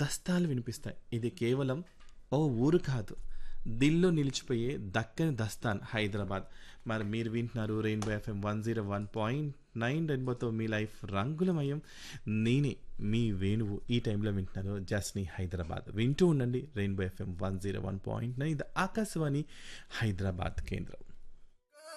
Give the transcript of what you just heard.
దస్తాలు వినిపిస్తాయి. ఇది కేవలం ఓ ఊరు కాదు, దిల్లో నిలిచిపోయే దక్కని దస్తాన్ హైదరాబాద్. మరి మీరు వింటున్నారు రెయిన్బో ఎఫ్ఎం 101.9 రెయిన్బోతో మీ లైఫ్ రంగులమయం. నేనే మీ వేణువు. ఈ టైంలో వింటున్నారు జస్ని హైదరాబాద్. వింటూ ఉండండి రెయిన్బో ఎఫ్ఎం 101.9, ఇది ఆకాశవాణి హైదరాబాద్ కేంద్రం.